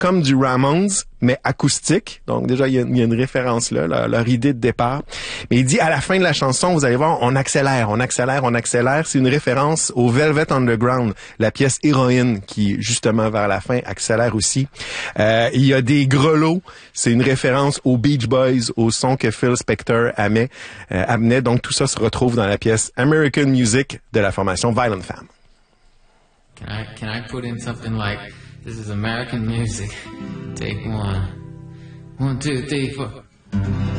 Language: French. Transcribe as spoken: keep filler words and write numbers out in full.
comme du Ramones, mais acoustique. Donc déjà, il y a, il y a une référence là, leur, leur idée de départ. Mais il dit, à la fin de la chanson, vous allez voir, on accélère, on accélère, on accélère. C'est une référence au Velvet Underground, la pièce Héroïne, qui, justement, vers la fin, accélère aussi. Euh, il y a des grelots. C'est une référence aux Beach Boys, au son que Phil Spector amenait. Euh, amenait. Donc tout ça se retrouve dans la pièce American Music de la formation Violent Femmes. Can I, can I put in something like, this is American music, take one, one, two, three, four.